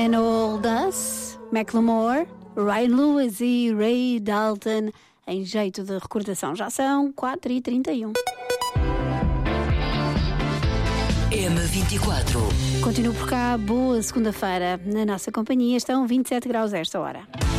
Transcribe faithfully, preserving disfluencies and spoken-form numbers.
And Old Us, Macklemore, Ryan Lewis e Ray Dalton, em jeito de recordação. Já são quatro e trinta e um. M vinte e quatro. Continuo por cá, boa segunda-feira. Na nossa companhia estão vinte e sete graus esta hora.